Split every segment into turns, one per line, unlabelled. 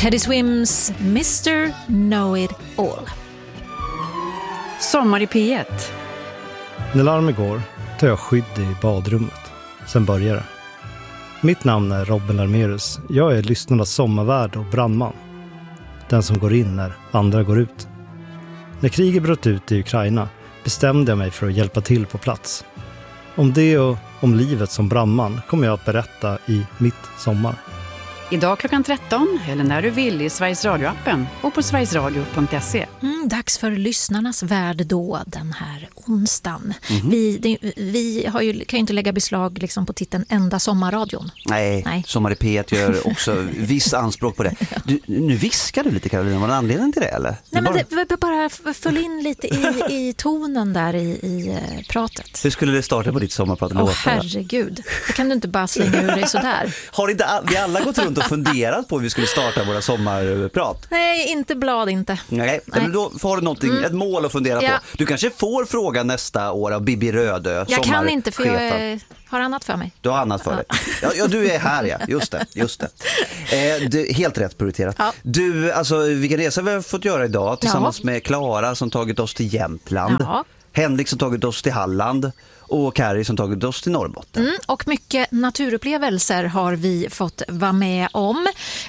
Teddy Swims Mr. Know It All.
Sommar i P1.
När larmet går tar jag skydd i badrummet. Sen börjar det. Mitt namn är Robin Larmerus. Jag är lyssnarnas sommarvärd och brandman. Den som går in när andra går ut. När kriget bröt ut i Ukraina bestämde jag mig för att hjälpa till på plats. Om det och om livet som brandman kommer jag att berätta i Mitt sommar.
Idag klockan 13 eller när du vill i Sveriges Radio-appen och på sverigesradio.se.
Dags för lyssnarnas värld då den här onsdagen. Vi har ju, kan ju inte lägga beslag liksom på titeln Enda sommarradion.
Nej. Sommar i P1 gör också viss anspråk på det. Nu viskar du lite, Karolina. Var det en anledning till det eller?
Nej, men det bara föll in lite i tonen där i pratet.
Hur skulle det starta på ditt sommarprat?
Herregud, det kan du inte bara slänga ur dig sådär.
Har inte vi alla gått runt och funderat på hur vi skulle starta våra sommarprat?
Nej, inte blad inte.
Nej. Men då får du ett mål att fundera på. Du kanske får fråga nästa år av Bibi Rödö.
Jag kan inte för jag har annat för mig.
Du har annat för dig. Ja, du är här, ja. Just det. Helt rätt prioriterat. Ja. Du, alltså vilken resa vi har fått göra idag tillsammans med Klara som tagit oss till Jämtland. Ja. Henrik som tagit oss till Halland. Och Kari som tagit oss till Norrbotten.
Och mycket naturupplevelser har vi fått vara med om.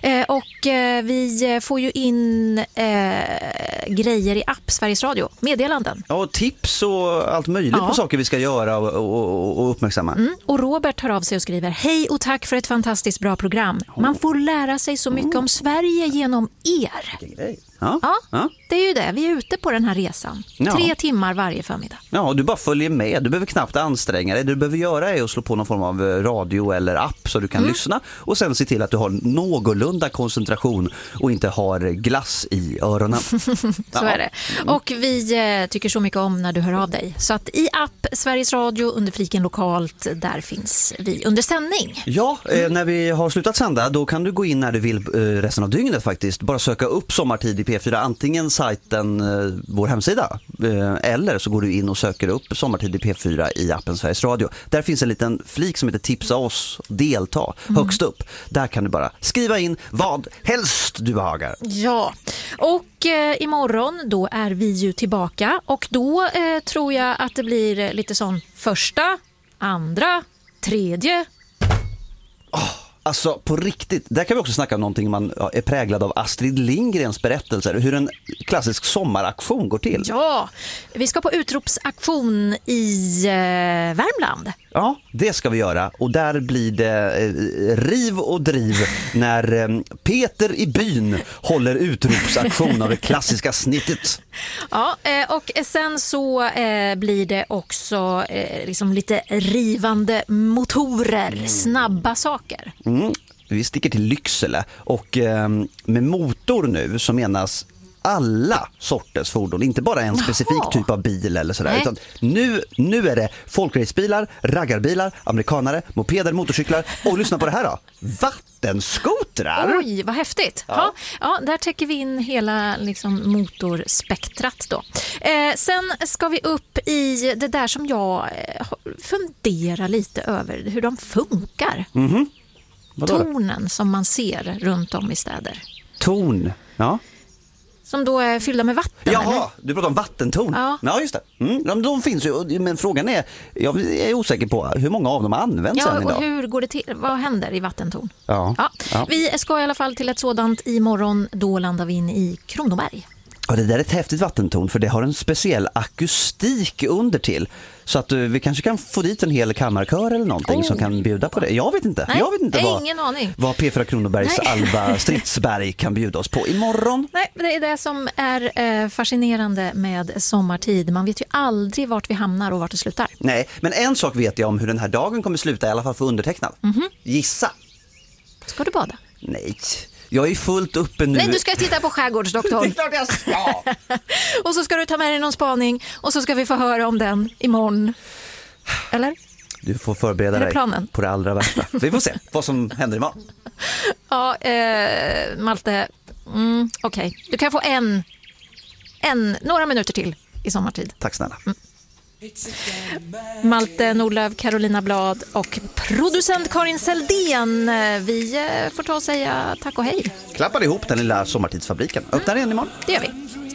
Vi får ju in grejer i app Sveriges Radio, meddelanden.
Ja, och tips och allt möjligt på saker vi ska göra och uppmärksamma.
Och Robert hör av sig och skriver: hej och tack för ett fantastiskt bra program. Man får lära sig så mycket om Sverige genom er.
Vilken grej.
Ja, det är ju det. Vi är ute på den här resan. 3 timmar varje förmiddag. Ja,
du bara följer med. Du behöver knappt anstränga dig. Det du behöver göra är att slå på någon form av radio eller app så du kan lyssna. Och sen se till att du har någorlunda koncentration och inte har glass i öronen.
Så är det. Och vi tycker så mycket om när du hör av dig. Så att i app Sveriges Radio under fliken lokalt, där finns vi under sändning.
Ja, när vi har slutat sända då kan du gå in när du vill resten av dygnet faktiskt. Bara söka upp Sommartid i P4, antingen sajten, vår hemsida, eller så går du in och söker upp Sommartid i P4 i appen Sveriges Radio. Där finns en liten flik som heter tipsa oss, delta, högst upp. Där kan du bara skriva in vad helst du behagar.
Ja, och imorgon då är vi ju tillbaka och då tror jag att det blir lite sån första, andra, tredje.
Alltså på riktigt, där kan vi också snacka om någonting man är präglad av Astrid Lindgrens berättelser, hur en klassisk sommaraktion går till.
Ja, vi ska på utropsaktion i Värmland.
Ja, det ska vi göra och där blir det riv och driv när Peter i byn håller utropsaktion av det klassiska snittet.
Ja, och sen så blir det också liksom lite rivande motorer, snabba saker.
Vi sticker till Lycksele och med motor nu så menas alla sorters fordon, inte bara en specifik typ av bil eller sådär. Utan nu är det folkracebilar, raggarbilar, amerikanare, mopeder, motorcyklar och lyssna på det här då, vattenskotrar.
Oj, vad häftigt. Ja, där täcker vi in hela liksom, motorspektrat då. Sen ska vi upp i det där som jag funderar lite över, hur de funkar. Tornen som man ser runt om i städer.
Torn, ja.
Som då är fyllda med vatten.
Jaha,
eller?
du pratar om vattentorn.
Ja,
just det. De finns ju, men frågan är, jag är osäker på hur många av dem används än idag.
Och hur går det till? Vad händer i vattentorn?
Ja.
Vi ska i alla fall till ett sådant imorgon. Då landar vi in i Kronoberg.
Och det där är ett häftigt vattentorn för det har en speciell akustik under till. Så att vi kanske kan få dit en hel kammarkör eller någonting som kan bjuda på det. Jag vet inte.
Ingen aning.
Vad P4 Kronobergs Alba Stridsberg kan bjuda oss på imorgon.
Nej, det är det som är fascinerande med sommartid. Man vet ju aldrig vart vi hamnar och vart det slutar.
Nej, men en sak vet jag om hur den här dagen kommer sluta, i alla fall för undertecknad. Gissa.
Ska du bada?
Nej. Jag är fullt uppe nu.
Nej, du ska titta på Skärgårdsdoktorn.
Det är klart jag ska.
Och så ska du ta med dig någon spaning och så ska vi få höra om den imorgon. Eller?
Du får förbereda dig på det allra värsta. Vi får se vad som händer imorgon.
Ja, Malte. Okej. Du kan få några minuter till i sommartid.
Tack snälla.
Malte Nordlöf, Carolina Blad och producent Karin Seldén. Vi får ta och säga tack och hej.
Klappar ihop den lilla sommartidsfabriken. Öppnar igen imorgon.
Det gör vi.